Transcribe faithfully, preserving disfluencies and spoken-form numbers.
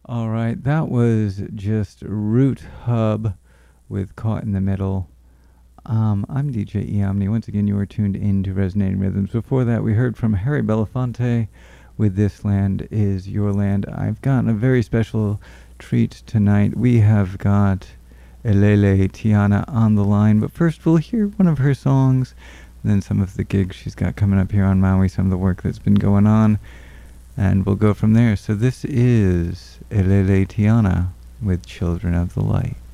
All right, that was just Root Hub with Caught in the Middle. Um, I'm D J Eomni. Once again, you are tuned in to Resonating Rhythms. Before that, we heard from Harry Belafonte with This Land Is Your Land. I've gotten a very special treat tonight. We have got Elele Tiana on the line, but first we'll hear one of her songs, and then some of the gigs she's got coming up here on Maui, some of the work that's been going on, and we'll go from there. So this is Elele Tiana with Children of the Light.